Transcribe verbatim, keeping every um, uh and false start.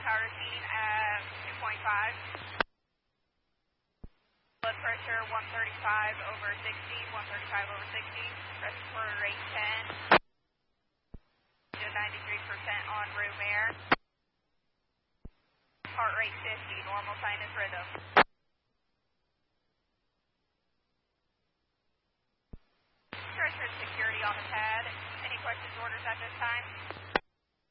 power heat at two point five. Blood pressure one thirty-five over sixty, one thirty-five over sixty. Respiratory rate ten. ninety-three percent on room air. Heart rate fifty, normal sinus rhythm.